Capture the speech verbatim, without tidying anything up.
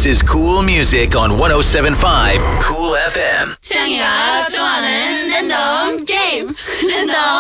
This is Cool Music on one oh seven point five Cool F M. 태양이가 좋아하는 랜덤 게임 랜덤